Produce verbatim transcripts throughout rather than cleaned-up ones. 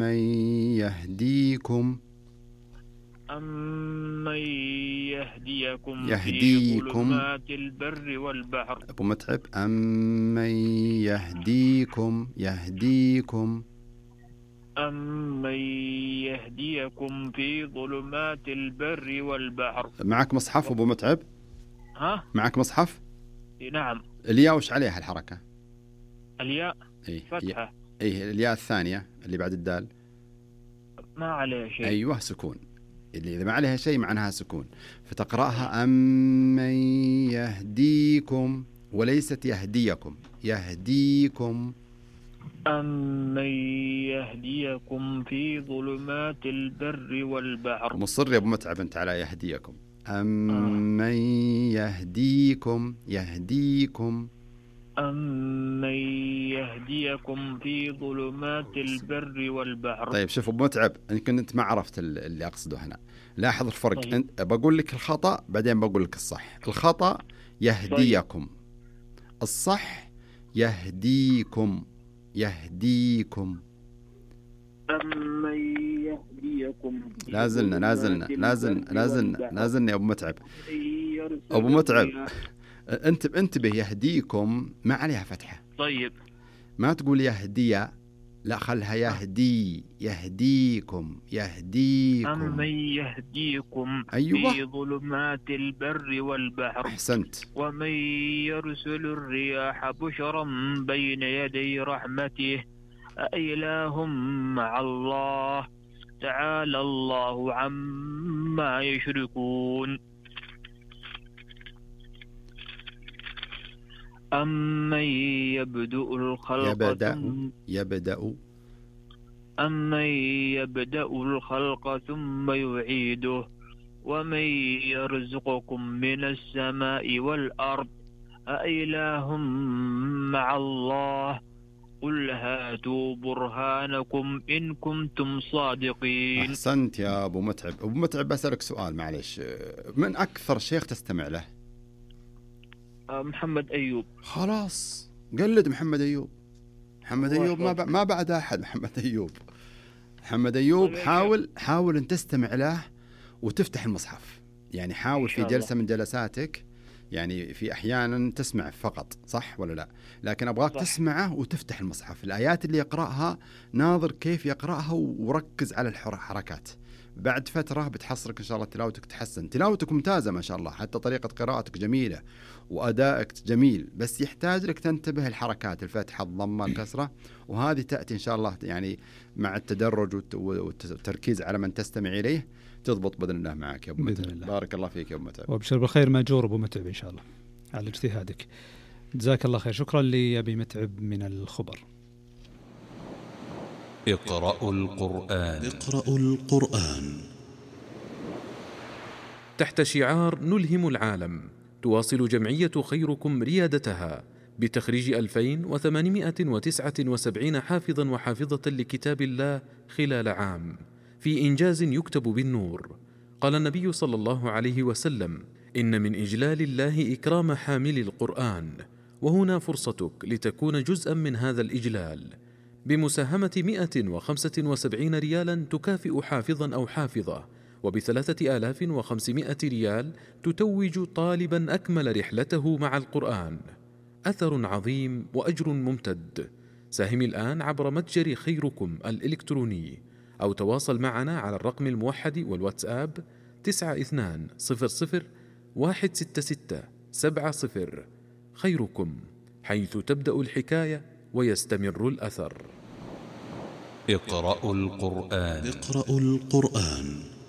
أمن يهديكم أمن يهديكم يهديكم في ظلمات البر والبحر. أبو متعب. أمن يهديكم يهديكم أمن يهديكم في ظلمات البر والبحر. معك مصحف أبو متعب؟ ها؟ معك مصحف؟ نعم. الياء وش عليها الحركة؟ الياء إيه فتحة. إيه الياء الثانية اللي بعد الدال ما عليها شيء. أيوة سكون، اللي إذا ما عليها شيء معناها سكون، فتقرأها أمن يهديكم وليست يهديكم. يهديكم أمن يهديكم في ظلمات البر والبحر. مصر يا أبو متعب أنت على يهديكم. أمن يهديكم يهديكم أمن يهديكم في ظلمات البر والبحر. طيب شوف أبو متعب، يمكن أنت ما عرفت اللي أقصده هنا. لاحظ الفرق. طيب. أنت بقول لك الخطأ بعدين بقول لك الصح. الخطأ يهديكم، الصح يهديكم. يهديكم أمن يهديكم. لازلنا لازلنا لازلنا لازلنا لازلنا يا أبو متعب. أبو متعب انت انتبه، يهديكم ما عليها فتحة. طيب ما تقول يهدي، لا خلها يهدي. يهديكم يهديكم أمن يهديكم أيوة. في ظلمات البر والبحر. أحسنت. ومن يرسل الرياح بشرا بين يدي رحمته أإله مع الله تعالى الله عما يشركون. أمن يبدأ الخلق يبدأ ثم يبدأ أمن يبدأ الخلق ثم يعيده ومن يرزقكم من السماء والأرض أإله مع الله قل هاتوا برهانكم إن كنتم صادقين. أحسنت يا أبو متعب. أبو متعب بسألك سؤال معلش، من أكثر شيخ تستمع له؟ محمد أيوب. خلاص قلد محمد أيوب. محمد أيوب ما ب... ما بعد أحد. محمد أيوب محمد أيوب حاول حاول أن تستمع له وتفتح المصحف. يعني حاول في جلسة من جلساتك، يعني في أحيانا تسمع فقط، صح ولا لا؟ لكن أبغاك تسمعه وتفتح المصحف. الآيات اللي يقرأها ناظر كيف يقرأها وركز على الحركات. بعد فترة بتحصلك إن شاء الله تلاوتك تحسن. تلاوتك ممتازة ما شاء الله، حتى طريقة قراءتك جميلة وأدائك جميل، بس يحتاج لك تنتبه الحركات، الفتحة الضمة الكسرة، وهذه تأتي إن شاء الله يعني مع التدرج والتركيز على من تستمع إليه تضبط بإذن الله معك يا أبو متعب. بارك الله فيك يا أبو متعب، وابشر بالخير ماجور أبو متعب إن شاء الله على اجتهادك. جزاك الله خير. شكرا لأبي متعب من الخبر. اقرأوا القرآن. اقرأوا القرآن. تحت شعار نلهم العالم، تواصل جمعية خيركم ريادتها بتخريج ألفين وثمانمائة وتسعة وسبعين حافظا وحافظة لكتاب الله خلال عام، في إنجاز يكتب بالنور. قال النبي صلى الله عليه وسلم: إن من إجلال الله إكرام حامل القرآن، وهنا فرصتك لتكون جزءا من هذا الإجلال بمساهمة مئة وخمسة وسبعين ريالا تكافئ حافظا أو حافظة، وبثلاثة آلاف وخمسمائة ريال تتوج طالبا أكمل رحلته مع القرآن. أثر عظيم وأجر ممتد. ساهم الآن عبر متجر خيركم الإلكتروني، أو تواصل معنا على الرقم الموحد والواتساب تسعة اثنان صفر صفر واحد ستة ستة سبعة صفر. خيركم، حيث تبدأ الحكاية ويستمر الأثر. اقرأوا القرآن. اقرأوا القرآن.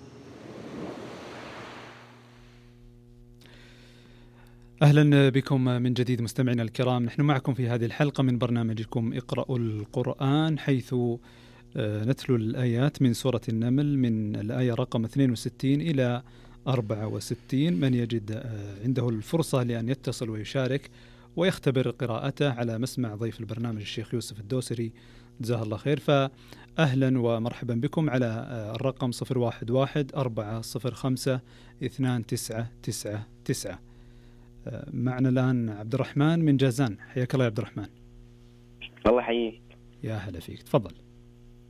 أهلا بكم من جديد مستمعينا الكرام. نحن معكم في هذه الحلقة من برنامجكم اقرأوا القرآن، حيث نتلو الآيات من سورة النمل من الآية رقم اثنين وستين إلى أربعة وستين. من يجد عنده الفرصة لأن يتصل ويشارك ويختبر قراءته على مسمع ضيف البرنامج الشيخ يوسف الدوسري جزاه الله خير، فأهلا ومرحبا بكم على الرقم صفر واحد واحد أربعة صفر خمسة اثنان تسعة تسعة تسعة. معنا الآن عبد الرحمن من جازان. حياك الله يا عبد الرحمن. الله يحييك. يا هلا فيك، تفضل.